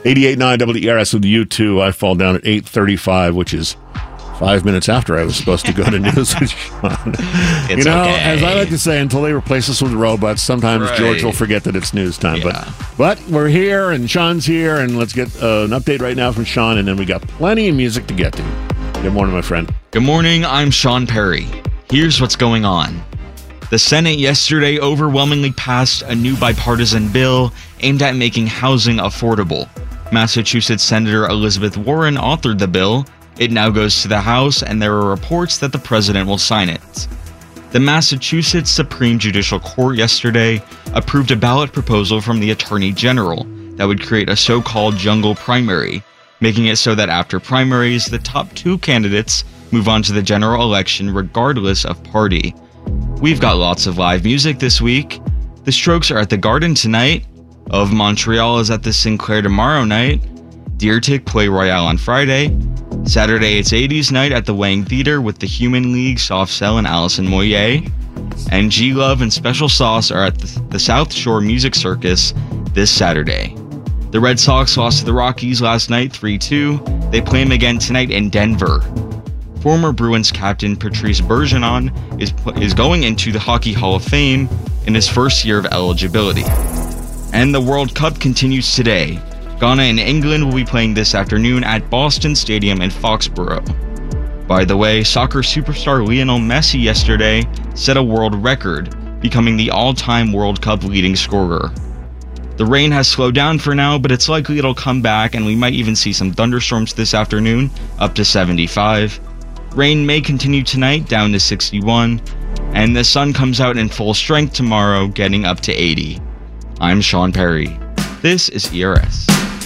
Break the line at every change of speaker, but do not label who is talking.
88.9 WERS with you too. I fall down at 8:35, which is 5 minutes after I was supposed to go to news with Sean.
It's okay.
As I like to say, until they replace us with robots, sometimes George will forget that it's news time.
Yeah.
But we're here, and Sean's here, and let's get an update right now from Sean, and then we got plenty of music to get to. Good morning, my friend.
Good morning, I'm Sean Perry. Here's what's going on. The Senate yesterday overwhelmingly passed a new bipartisan bill aimed at making housing affordable. Massachusetts Senator Elizabeth Warren authored the bill. It now goes to the House, and there are reports that the president will sign it. The Massachusetts Supreme Judicial Court yesterday approved a ballot proposal from the Attorney General that would create a so-called jungle primary, making it so that after primaries, the top two candidates move on to the general election regardless of party. We've got lots of live music this week. The Strokes are at the Garden tonight. Of Montreal is at the Sinclair tomorrow night. Deer Tick play Royale on Friday. Saturday it's 80s night at the Wang Theater with the Human League, Soft Cell, and Alison Moyer. And G-Love and Special Sauce are at the South Shore Music Circus this Saturday. The Red Sox lost to the Rockies last night 3-2. They play them again tonight in Denver. Former Bruins captain Patrice Bergeron is going into the Hockey Hall of Fame in his first year of eligibility. And the World Cup continues today. Ghana and England will be playing this afternoon at Boston Stadium in Foxborough. By the way, soccer superstar Lionel Messi yesterday set a world record, becoming the all-time World Cup leading scorer. The rain has slowed down for now, but it's likely it'll come back, and we might even see some thunderstorms this afternoon, up to 75. Rain may continue tonight, down to 61, and the sun comes out in full strength tomorrow, getting up to 80. I'm Sean Perry. This is ERS.